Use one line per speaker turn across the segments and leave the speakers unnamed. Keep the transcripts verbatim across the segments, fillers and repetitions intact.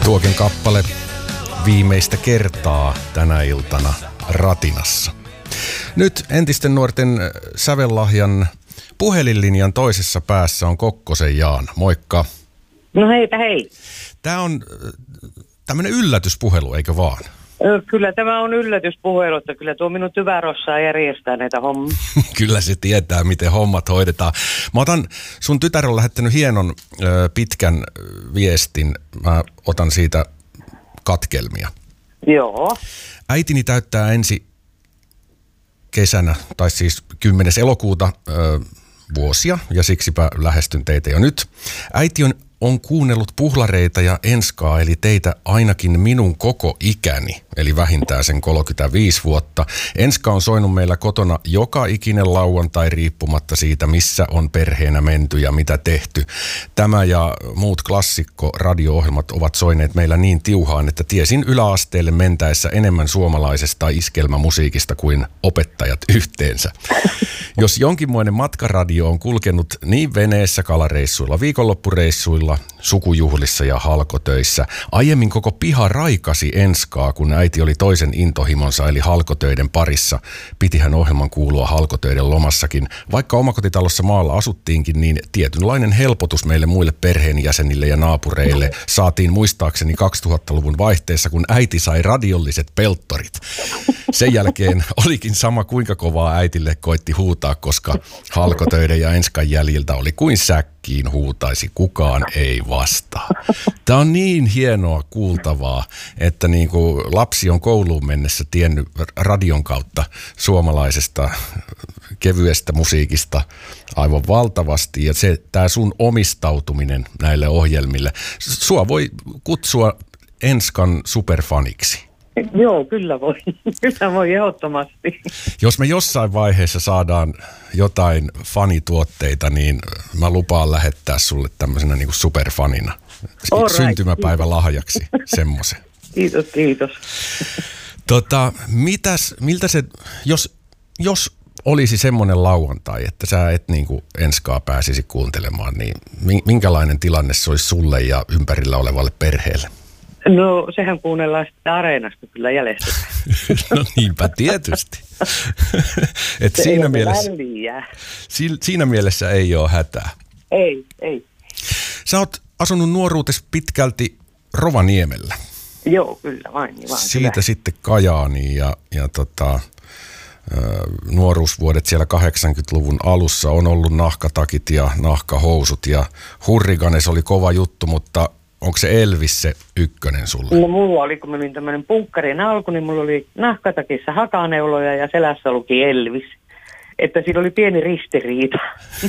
Tuokin kappale viimeistä kertaa tänä iltana Ratinassa. Nyt entisten nuorten sävellahjan puhelinlinjan toisessa päässä on Kokkosen Jaana. Moikka.
No heipä hei.
Tämä on tämmöinen yllätyspuhelu, eikö vaan?
Kyllä tämä on yllätyspuhelu, että kyllä tuo minun tyvärossaa järjestää näitä hommia.
Kyllä se tietää, miten hommat hoidetaan. Mä otan, sun tytär on lähettänyt hienon ö, pitkän viestin. Mä otan siitä katkelmia.
Joo.
Äitini täyttää ensi kesänä, tai siis kymmenes elokuuta ö, vuosia, ja siksipä lähestyn teitä jo nyt. Äiti on on kuunnellut puhlareita ja enskaa, eli teitä ainakin minun koko ikäni, eli vähintään sen kolmekymmentäviisi vuotta. Enska on soinut meillä kotona joka ikinen lauantai riippumatta siitä, missä on perheenä menty ja mitä tehty. Tämä ja muut klassikko-radio-ohjelmat ovat soineet meillä niin tiuhaan, että tiesin yläasteelle mentäessä enemmän suomalaisesta iskelmämusiikista kuin opettajat yhteensä. Jos jonkinmoinen matkaradio on kulkenut niin veneessä, kalareissuilla, viikonloppureissuilla, sukujuhlissa ja halkotöissä. Aiemmin koko piha raikasi Enskaa, kun äiti oli toisen intohimonsa eli halkotöiden parissa. Pitihän ohjelman kuulua halkotöiden lomassakin. Vaikka omakotitalossa maalla asuttiinkin, niin tietynlainen helpotus meille muille perheenjäsenille ja naapureille saatiin muistaakseni kaksituhattaluvun vaihteessa, kun äiti sai radiolliset pelttorit. Sen jälkeen olikin sama, kuinka kovaa äitille koitti huutaa, koska halkotöiden ja Enskan jäljiltä oli kuin säkkiin huutaisi, kukaan ei vastaa. Tämä on niin hienoa kuultavaa, että niin kuin lapsi on kouluun mennessä tiennyt radion kautta suomalaisesta kevyestä musiikista aivan valtavasti. Ja se, tämä sun omistautuminen näille ohjelmille, sua voi kutsua Enskan superfaniksi.
Joo, kyllä voi. Kyllä voi ehdottomasti.
Jos me jossain vaiheessa saadaan jotain fanituotteita, niin mä lupaan lähettää sulle tämmöisenä niin kuin superfanina.
All
Syntymäpäivä lahjaksi semmoisen.
Kiitos, kiitos.
Tota, mitäs, miltä se, jos, jos olisi semmoinen lauantai, että sä et niin kuin Enskaa pääsisi kuuntelemaan, niin minkälainen tilanne se olisi sulle ja ympärillä olevalle perheelle?
No, sehän kuunnellaan sitten Areenasta kyllä jäljestä.
No niinpä tietysti. Et siinä, mielessä, siinä mielessä ei ole hätää.
Ei, ei.
Sä oot asunut nuoruutesi pitkälti Rovaniemellä.
Joo, kyllä vain. Niin vain
Siitä
kyllä.
sitten Kajaaniin ja, ja tota, nuoruusvuodet siellä kahdeksankymmentäluvun alussa on ollut nahkatakit ja nahkahousut ja Hurriganes oli kova juttu, mutta onko se Elvis se ykkönen sulle?
No mulla oli, kun menin tämmöinen punkkarin alku, niin mulla oli nahkatakissa hakaneuloja ja selässä luki Elvis. Että siinä oli pieni ristiriita.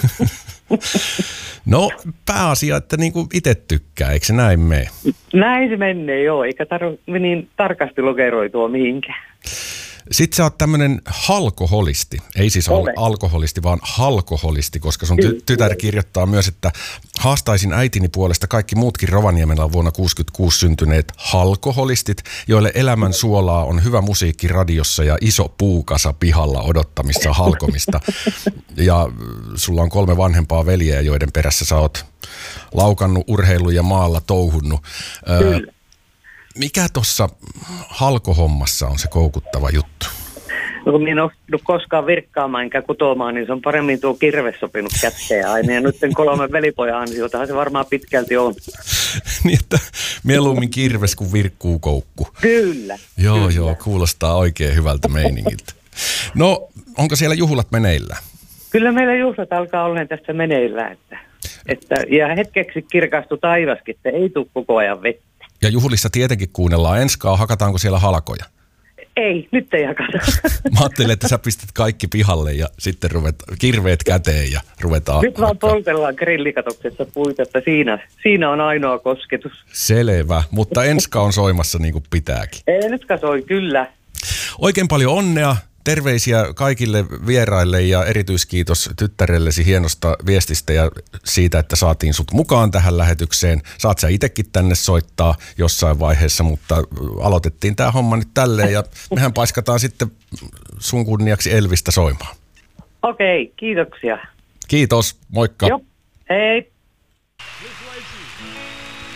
No pääasia, että niinku itse tykkää, eikö se näin mene?
Näin se menee, joo, eikä tarvitse niin tarkasti lokeroitua mihinkään.
Sitten sä oot tämmönen halkoholisti, ei siis al- alkoholisti, vaan halkoholisti, koska sun ty- tytär kirjoittaa myös, että haastaisin äitini puolesta kaikki muutkin Rovaniemellä vuonna kuusikymmentäkuusi syntyneet halkoholistit, joille elämän suolaa on hyvä musiikki radiossa ja iso puukasa pihalla odottamissa halkomista. Ja sulla on kolme vanhempaa veljeä, joiden perässä sä oot laukannut urheilu ja maalla touhunnut. Öö, Mikä tuossa halkohommassa on se koukuttava juttu?
No kun minä en ole koskaan virkkaamaan enkä kutomaan, niin se on paremmin tuo kirves sopinut kätteen aina. Ja nyt kolme velipojan ansiotahan se varmaan pitkälti on.
Niin, että mieluummin kirves kuin virkkuu koukku.
Kyllä.
Joo,
kyllä.
joo, kuulostaa oikein hyvältä meiningiltä. No, onko siellä juhlat meneillään?
Kyllä meillä juhlat alkaa olemaan tässä meneillään. Että, että, ja hetkeksi kirkastui taivaskin, että ei tule koko ajan vettä.
Ja juhlissa tietenkin kuunnellaan Enskaa. Hakataanko siellä halkoja?
Ei, nyt ei hakata.
Mä ajattelin, että sä pistät kaikki pihalle ja sitten ruvet, kirveet käteen ja ruvetaan.
Nyt vaan poltellaan grillikatoksessa puita, että siinä, siinä on ainoa kosketus.
Selvä, mutta Enska on soimassa niin kuin pitääkin.
Enska soi, kyllä.
Oikein paljon onnea. Terveisiä kaikille vieraille ja erityiskiitos tyttärellesi hienosta viestistä ja siitä, että saatiin sut mukaan tähän lähetykseen. Saat sä itsekin tänne soittaa jossain vaiheessa, mutta aloitettiin tää homma nyt tälleen ja mehän paiskataan sitten sun kunniaksi Elvistä soimaan.
Okei, kiitoksia.
Kiitos, moikka.
Joo, hei.